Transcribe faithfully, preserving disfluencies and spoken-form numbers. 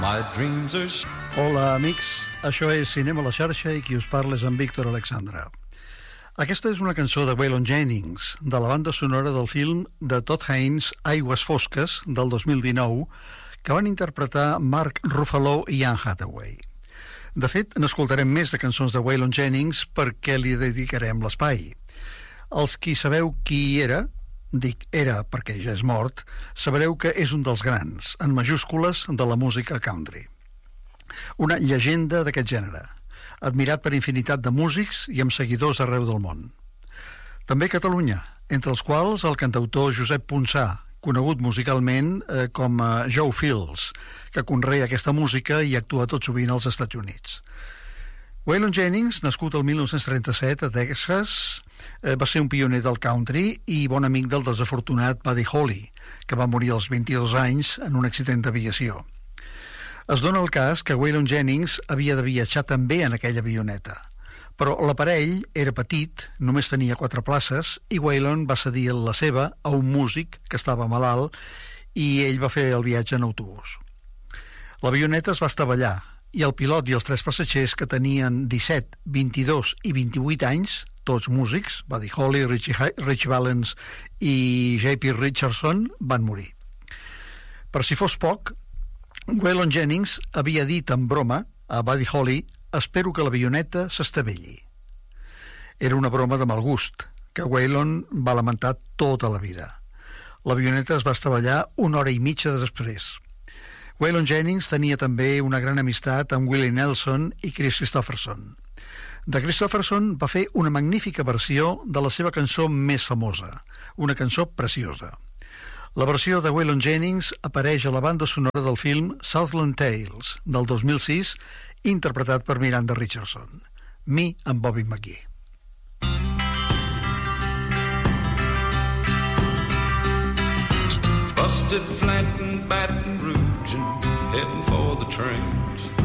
Hola, amics. Això és Cinema a la xarxa i qui us parla és en Víctor Alexandra. Aquesta és una cançó de Waylon Jennings, de la banda sonora del film de Todd Haynes, Aigües fosques, del dos mil dinou, que van interpretar Mark Ruffalo i Anne Hathaway. De fet, n'escoltarem més de cançons de Waylon Jennings perquè li dedicarem l'espai. Els qui sabeu qui era, dic era perquè ja és mort, sabreu que és un dels grans, en majúscules, de la música country. Una llegenda d'aquest gènere, admirat per infinitat de músics i amb seguidors arreu del món. També a Catalunya, entre els quals el cantautor Josep Ponsà, conegut musicalment eh, com a Joe Fields, que conrea aquesta música i actua tot sovint als Estats Units. Waylon Jennings, nascut el mil nou-cents trenta-set a Texas, eh, va ser un pioner del country i bon amic del desafortunat Buddy Holly, que va morir als vint-i-dos anys en un accident d'aviació. Es dona el cas que Waylon Jennings havia de viatjar també en aquella avioneta, però l'aparell era petit, només tenia quatre places, i Waylon va cedir la seva a un músic que estava malalt i ell va fer el viatge en autobús. L'avioneta es va estavellar i el pilot i els tres passatgers, que tenien disset, vint-i-dos i vint-i-vuit anys, tots músics, Buddy Holly, Richie, Richie Valens i J P Richardson, van morir. Per si fos poc, Waylon Jennings havia dit en broma a Buddy Holly: espero que l'avioneta s'estavelli. Era una broma de mal gust, que Waylon va lamentar tota la vida. L'avioneta es va estavellar una hora i mitja després. Waylon Jennings tenia també una gran amistat amb Willie Nelson i Chris Christopherson. De Christopherson va fer una magnífica versió de la seva cançó més famosa, una cançó preciosa. La versió de Waylon Jennings apareix a la banda sonora del film Southland Tales, del dos mil sis, interpretat per Miranda Richardson. Me and Bobby McGee. Busted flat in Baton Rouge and heading for the trains.